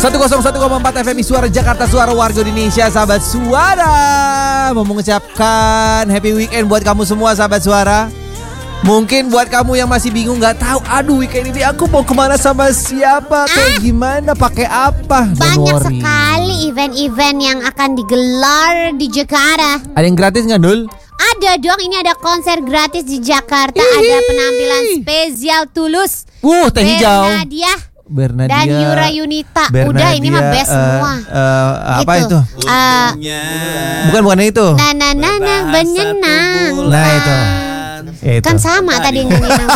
101,4 FM Suara Jakarta, suara warga Indonesia, sahabat suara. Mau mengucapkan happy weekend buat kamu semua, sahabat suara. Mungkin buat kamu yang masih bingung, gak tahu, aduh weekend ini aku mau kemana sama siapa, kayak gimana, pakai apa. Banyak sekali event-event yang akan digelar di Jakarta. Ada yang gratis gak, Dul? Ada dong, ini ada konser gratis di Jakarta. Ada penampilan spesial Tulus, Teh hijau Bernadia dan Yura Yunita. Udah, ini mah best semua. Apa gitu. Itu? Bukan itu. Nah, benyenang. Nah itu. Kan sama tadi nyanyi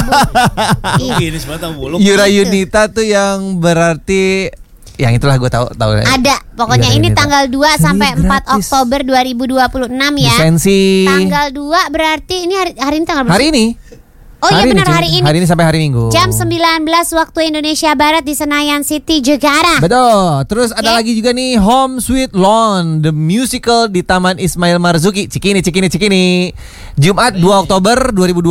Yura Yunita tuh yang berarti yang itulah gue tahu. Ada. Pokoknya Yura ini Yunita. tanggal 2 sampai 4 gratis. Oktober 2026 ya. Lisensi. Tanggal 2 berarti ini hari ini tanggal berapa? Hari ini. Oh iya benar, hari ini. Hari ini sampai hari Minggu. Jam 19 waktu Indonesia Barat di Senayan City, Jakarta. Betul. Terus ada lagi juga nih Home Sweet Loan, the musical di Taman Ismail Marzuki, Cikini. Jumat 2 Oktober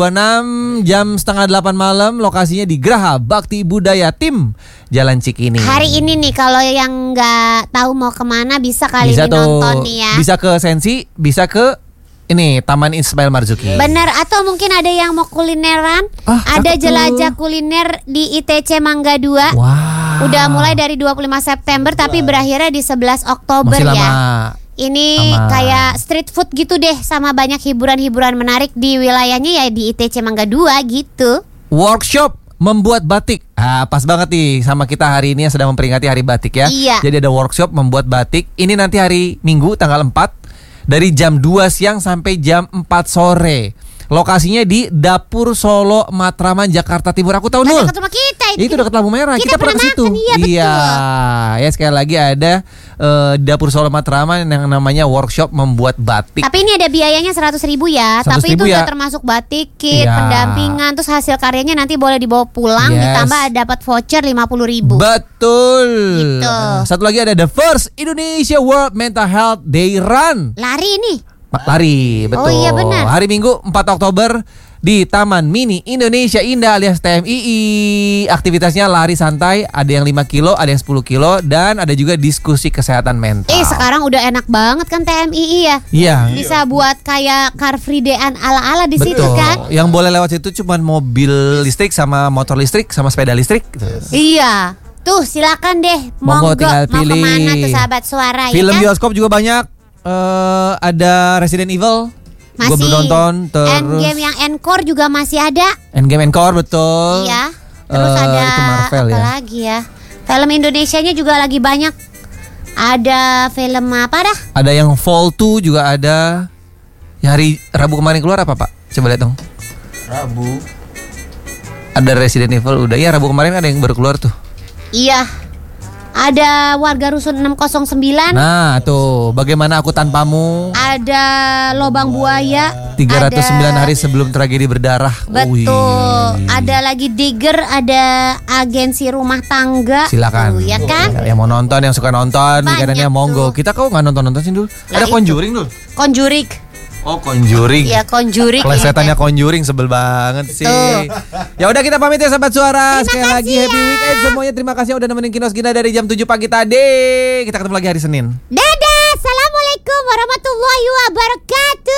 2026 jam 7:30 malam. Lokasinya di Graha Bakti Budaya Tim, Jalan Cikini. Hari ini nih, kalau yang nggak tahu mau kemana bisa kali ini nonton nih ya. Bisa ke Sensi, bisa ke ini Taman Ismail Marzuki. Bener, atau mungkin ada yang mau kulineran. Ada jelajah kuliner di ITC Mangga 2. Wow. Udah mulai dari 25 September tapi berakhirnya di 11 Oktober. Masih ya. lama. Ini kayak street food gitu deh, sama banyak hiburan-hiburan menarik di wilayahnya ya, di ITC Mangga 2 gitu. Workshop membuat batik. Pas banget nih sama kita hari ini yang sedang memperingati Hari Batik ya. Iya. Jadi ada workshop membuat batik. Ini nanti hari Minggu tanggal 4 dari jam 2 siang sampai jam 4 sore. Lokasinya di Dapur Solo Matraman, Jakarta Timur. Aku tahu, Nul. Dekat rumah kita Itu dekat lampu merah. Kita pernah ke situ. makan, iya, betul. Ya, sekali lagi ada Dapur Solo Matraman yang namanya workshop membuat batik. Tapi ini ada biayanya 100.000 ya. 100.000 Tapi itu ya. udah termasuk batik kit, Iya. pendampingan, terus hasil karyanya nanti boleh dibawa pulang, Yes. ditambah dapat voucher 50.000. Betul. Gitu. Satu lagi ada The First Indonesia World Mental Health Day Run. Lari nih. Lari, betul. Oh iya, benar. Hari Minggu 4 Oktober di Taman Mini Indonesia Indah alias TMII. Aktivitasnya lari santai, ada yang 5 kilo, ada yang 10 kilo, dan ada juga diskusi kesehatan mental. Sekarang udah enak banget kan TMII ya. Iya. Bisa buat kayak car free day-an ala-ala di situ Betul. kan. Yang boleh lewat situ cuma mobil listrik sama motor listrik sama sepeda listrik gitu. Iya. Tuh silakan deh. Monggo tinggal mau pilih. kemana tuh sahabat suara Film ya kan? bioskop juga banyak. Ada Resident Evil. Gue Masih. belum nonton. Terus Endgame yang encore juga masih ada. Endgame Encore, betul. Iya. Terus ada itu Marvel apa ya. lagi ya? Film Indonesianya juga lagi banyak. Ada film apa dah? Ada yang Fall 2 juga ada. Yang hari Rabu kemarin keluar apa, Pak? Coba lihat dong. Rabu. Ada Resident Evil udah. Ya, Rabu kemarin ada yang baru keluar tuh. Iya. Ada Warga Rusun 609. Nah, tuh Bagaimana Aku Tanpamu. Ada Lobang Buaya. 309 hari sebelum tragedi berdarah. Betul. Wih. Ada lagi Digger, ada Agensi Rumah Tangga. Silakan. Ya kan? Yang mau nonton, yang suka nonton, Banyak weekendnya monggo. tuh. Kita kok nggak nonton sih dulu? Ada itu. Conjuring dulu. Conjuring. Oh, Conjuring. Ya Conjuring. Plesetannya Conjuring sebel banget sih. Tuh. Ya udah kita pamit ya sahabat suara. Terima Sekali kasih lagi happy ya. weekend semuanya. Terima kasih yang udah nemenin Kinos Gina dari jam 7 pagi tadi. Kita ketemu lagi hari Senin. Dadah. Assalamualaikum warahmatullahi wabarakatuh.